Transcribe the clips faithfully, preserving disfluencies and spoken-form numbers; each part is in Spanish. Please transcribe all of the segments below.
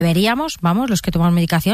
deberíamos, vamos, los que tomamos medicación,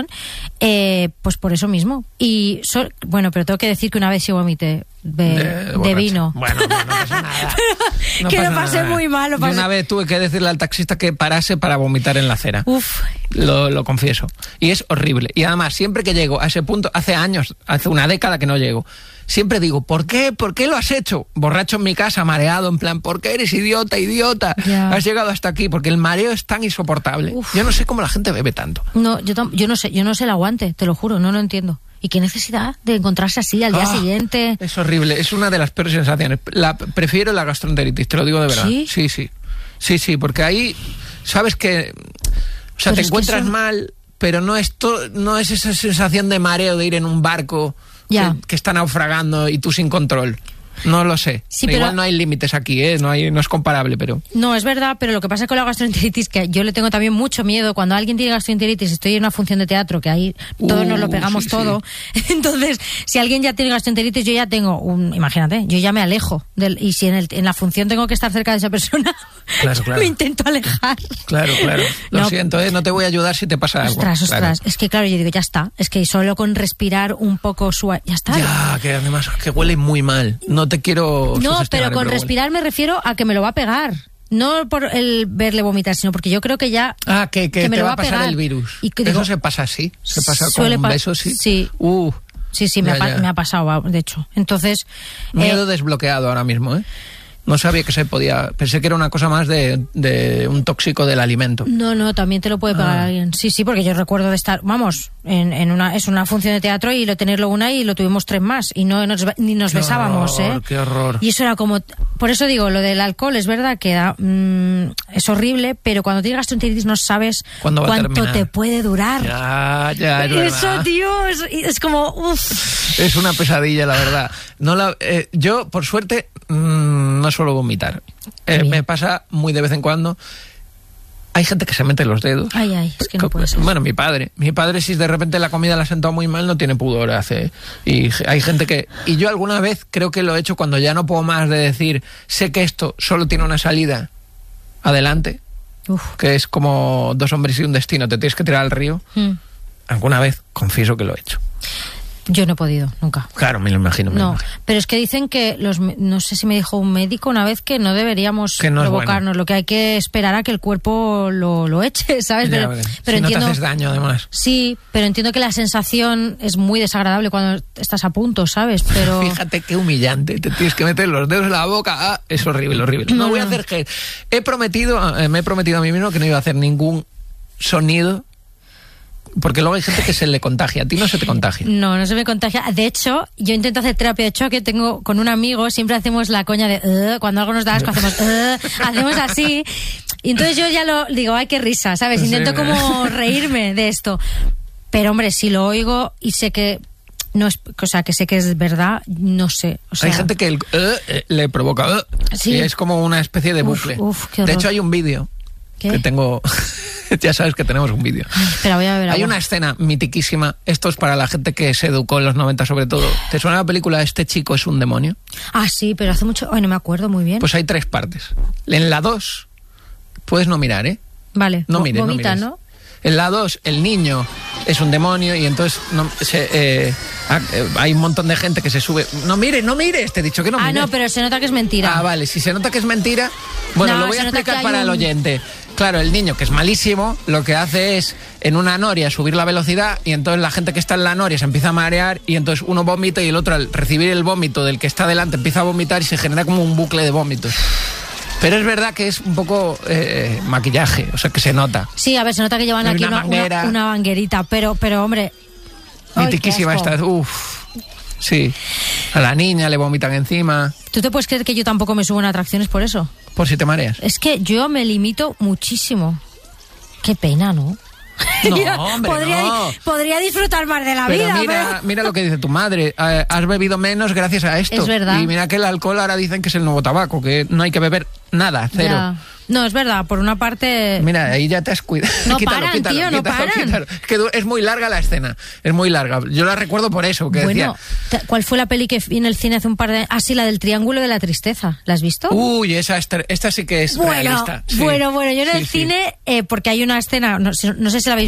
eh, pues por eso mismo. Y so, bueno, pero tengo que decir que una vez sí vomité de, de, de vino. Bueno, no, no pasa nada. No que pasa lo pasé nada. Muy mal. Lo pasé... Una vez tuve que decirle al taxista que parase para vomitar en la acera. Uf. Lo, lo confieso. Y es horrible. Y además, siempre que llego a ese punto, hace años, hace una década que no llego, siempre digo, ¿por qué? ¿Por qué lo has hecho? Borracho en mi casa, mareado, en plan, ¿por qué eres idiota, idiota? Ya. Has llegado hasta aquí, porque el mareo es tan insoportable. Uf. Yo no sé cómo la gente bebe tanto. No, yo, yo no sé, yo no sé el aguante, te lo juro, no lo entiendo. ¿Y qué necesidad de encontrarse así al día ah, siguiente? Es horrible, es una de las peores sensaciones. La, prefiero la gastroenteritis, te lo digo de verdad. ¿Sí? Sí, sí. Sí, sí, porque ahí sabes que... O sea, pero te es encuentras eso... mal, pero no es, to, no es esa sensación de mareo de ir en un barco ya. que, que está naufragando y tú sin control. No lo sé. Sí, Igual pero... no hay límites aquí, ¿eh? No, hay, no es comparable, pero... No, es verdad, pero lo que pasa con la gastroenteritis, que yo le tengo también mucho miedo. Cuando alguien tiene gastroenteritis, estoy en una función de teatro, que ahí uh, todos nos lo pegamos sí, todo. Sí. Entonces, si alguien ya tiene gastroenteritis, yo ya tengo un... Imagínate, yo ya me alejo. Del, y si en, el, en la función tengo que estar cerca de esa persona, claro, claro. me intento alejar. Claro, claro. Lo no, siento, ¿eh? No te voy a ayudar si te pasa algo. Ostras, ostras. Claro. Es que claro, yo digo, ya está. Es que solo con respirar un poco suave... Ya está. Ya, que además que huele muy mal. No te quiero... No, pero con respirar me refiero a que me lo va a pegar. No por el verle vomitar, sino porque yo creo que ya... Ah, que, que, que me te lo va va a pasar pegar. El virus. Y que Eso digo, se pasa así. Se pasa con un pa- beso, sí. Sí. Uh, sí, sí, me, ya, ha, ya. me ha pasado, de hecho. Entonces... Miedo eh, desbloqueado ahora mismo, ¿eh? No sabía que se podía... Pensé que era una cosa más de, de un tóxico del alimento. No, no, también te lo puede pegar ah. alguien. Sí, sí, porque yo recuerdo de estar... Vamos, en, en una es una función de teatro y lo tenerlo una y lo tuvimos tres más. Y no nos, ni nos qué besábamos, horror, ¿eh? Qué horror. Y eso era como... Por eso digo, lo del alcohol es verdad que da, mmm, es horrible, pero cuando tienes gastroenteritis no sabes cuánto te puede durar. Ya, ya, es Eso, verdad. tío, es, es como... Uf. Es una pesadilla, la verdad. No la, eh, yo, por suerte, mmm, no suelo vomitar. Eh, me pasa muy de vez en cuando. Hay gente que se mete los dedos. Ay, ay, es que no puede ser. Bueno, mi padre. Mi padre, si de repente la comida la ha sentado muy mal, no tiene pudor. Hace. Y hay gente que... Y yo alguna vez creo que lo he hecho cuando ya no puedo más de decir, sé que esto solo tiene una salida adelante, Uf. que es como dos hombres y un destino, te tienes que tirar al río. Mm. Alguna vez confieso que lo he hecho. Yo no he podido, nunca. Claro, me lo imagino. Me no, lo imagino. pero es que dicen que, los, no sé si me dijo un médico una vez que no deberíamos que no provocarnos, bueno. lo que hay que esperar a que el cuerpo lo, lo eche, ¿sabes? Ya, pero pero pero si entiendo, no te haces daño, además. Sí, pero entiendo que la sensación es muy desagradable cuando estás a punto, ¿sabes? Pero fíjate qué humillante, te tienes que meter los dedos en la boca. Ah, es horrible, horrible. No, no voy a hacer que... He prometido, eh, me he prometido a mí mismo que no iba a hacer ningún sonido. Porque luego hay gente que se le contagia. A ti no se te contagia. No, no se me contagia. De hecho, yo intento hacer terapia de choque. Tengo con un amigo, siempre hacemos la coña de uh, cuando algo nos da asco, hacemos uh, hacemos así. Y entonces yo ya lo digo, ay, qué risa, ¿sabes? Intento sí, como reírme de esto. Pero hombre, si lo oigo y sé que no es, o sea, que sé que es verdad, no sé. O sea, hay gente que el, uh, eh, le provoca uh, sí. Y es como una especie de bucle. Uf, uf, qué horror. De hecho, hay un vídeo que tengo... Ya sabes que tenemos un vídeo. Espera, voy a ver. Hay agua. una escena mitiquísima. Esto es para la gente que se educó en los noventa sobre todo. ¿Te suena la película Este chico es un demonio? Ah, sí, pero hace mucho... Ay, no me acuerdo muy bien. Pues hay tres partes. En la dos puedes no mirar, ¿eh? Vale. No mires, Vomita, no mires. ¿no? En la dos el niño es un demonio y entonces no, se, eh, hay un montón de gente que se sube. No mires, no mires, te he dicho que no Ah, mires. no, pero se nota que es mentira. Ah, vale, si se nota que es mentira... Bueno, No, lo voy a se nota explicar que para hay el un- oyente. Claro, el niño, que es malísimo, lo que hace es, en una noria, subir la velocidad y entonces la gente que está en la noria se empieza a marear y entonces uno vomita y el otro, al recibir el vómito del que está delante, empieza a vomitar y se genera como un bucle de vómitos. Pero es verdad que es un poco eh, maquillaje, o sea, que se nota. Sí, a ver, se nota que llevan Hay aquí una una, una, manguera. una manguerita, pero, pero hombre... ay, Mitiquísima qué asco. esta. Uf, sí. A la niña le vomitan encima. ¿Tú te puedes creer que yo tampoco me subo en atracciones por eso? Por si te mareas. Es que yo me limito muchísimo. Qué pena, ¿no? No, hombre, podría, no. podría disfrutar más de la pero vida. Mira, pero... mira lo que dice tu madre. Eh, has bebido menos gracias a esto. Es verdad. Y mira que el alcohol ahora dicen que es el nuevo tabaco, que no hay que beber nada, cero. Ya. No, es verdad, por una parte... Mira, ahí ya te has cuidado. No quítalo, paran, quítalo, tío, no quítalo, paran. quítalo. Es que es muy larga la escena, es muy larga. Yo la recuerdo por eso, que Bueno, decía... ¿cuál fue la peli que vi en el cine hace un par de años? Ah, sí, la del Triángulo de la Tristeza. ¿La has visto? Uy, esa esta, esta sí que es bueno, realista. Sí. Bueno, bueno, yo en Sí, el sí. cine, eh, porque hay una escena, no, sé- no sé si la habéis